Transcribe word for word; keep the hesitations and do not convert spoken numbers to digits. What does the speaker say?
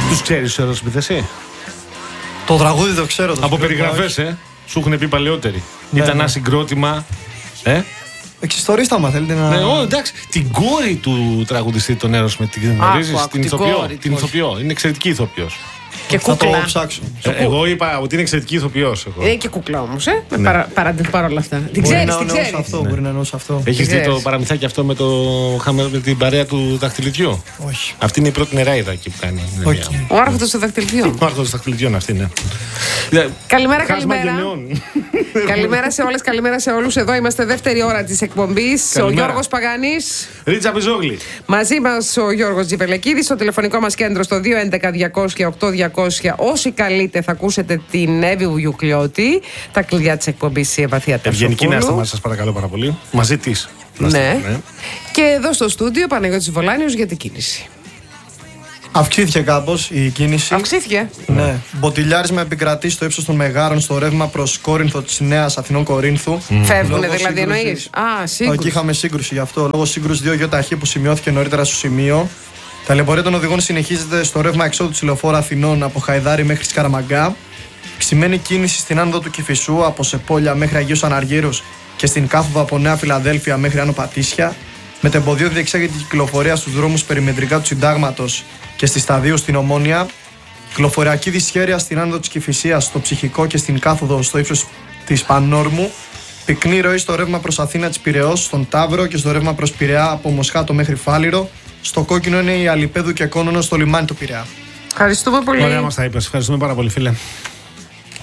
Τους ξέρεις τους Aerosmith εσύ? Το τραγούδι το ξέρω. Το Από περιγραφές, ε. Σου έχουν πει παλαιότεροι. Ναι, ήταν ναι. ένα συγκρότημα. Ε? Εξιστορίστε άμα θέλετε να... Ναι, ό, εντάξει. Την κόρη του τραγουδιστή των Aerosmith την γνωρίζεις? Την ηθοποιό. Την ηθοποιό. Είναι εξαιρετική ηθοποιός. Και θα κούκλα. Το ψάξω. Ε, εγώ είπα ότι είναι εξαιρετική ηθοποιός. Είναι και κούκλα όμως, ε. Ναι. Παρα, παρα, παρόλα αυτά. Την ξέρεις, την ξέρεις. Αυτό, ναι. Μπορεί να εννοούσε αυτό. Έχεις δει το παραμυθάκι αυτό με, το, με την παρέα του δαχτυλιδιού? Όχι. Αυτή είναι η πρώτη νεράιδα εκεί που κάνει. Okay. Ο άρχοντος των δαχτυλιδιών. Ο άρχοντος των δαχτυλιδιών αυτή είναι. Καλημέρα, καλημέρα. Καλημέρα σε όλες, καλημέρα σε όλους. Εδώ είμαστε δεύτερη ώρα της εκπομπής. Ο Γιώργος Παγάνης. Ρίτσα Πιζόγλη. Μαζί μας ο Γιώργος Τζιβελεκίδης. Στο τηλεφωνικό μας κέντρο στο δύο έντεκα διακόσια οκτώ διακόσια. Όσοι καλείτε θα ακούσετε την Εύη Βουγιουκλιώτη. Τα κλειδιά της εκπομπής η Ευαθία Ταυσοπούλου. Ευγενική να είστε μας, σας παρακαλώ πάρα πολύ. Μαζί της. Ναι. ναι. Και εδώ στο στούντιο Παναγιώτης Βολάνιος για την κίνηση. Αυξήθηκε κάπως η κίνηση. Αυξήθηκε. Ναι. Μποτιλιάρισμα επικρατεί στο ύψος των Μεγάρων στο ρεύμα προς Κόρινθο της Νέας Αθηνών Κορίνθου. Mm. Φεύγουνε δηλαδή εννοείς? Α, σύγκρουση. Εκεί είχαμε σύγκρουση γι' αυτό. Λόγω σύγκρουση δύο γιοταχή που σημειώθηκε νωρίτερα στο σημείο. Τα λεωφορεία των οδηγών συνεχίζεται στο ρεύμα εξόδου της λεωφόρου Αθηνών από Χαϊδάρη μέχρι Σκαραμαγκά. Ξημένη κίνηση στην άνοδο του Κηφισού από Σεπόλια μέχρι Αγίους Αναργύρους και στην κάθοδο από Νέα Φιλαδέλφια μέχρι Άνω Πατήσια. Μετεμποδίο διεξάγεται η κυκλοφορία στους δρόμους περιμετρικά του Συντάγματος και στη Σταδίου στην Ομόνια. Κυκλοφοριακή δυσχέρεια στην άνοδο της Κηφισίας, στο Ψυχικό και στην κάθοδο στο ύψος της Πανόρμου. Πυκνή ροή στο ρεύμα προς Αθήνα της Πειραιώς, στον Ταύρο και στο ρεύμα προς Πειραιά από Μοσχάτο μέχρι Φάληρο. Στο κόκκινο είναι η Αλιπέδου και Κόνονο στο λιμάνι του Πειραιά. Ευχαριστούμε πολύ. Ωραία μας τα είπες. Ευχαριστούμε πάρα πολύ, φίλε.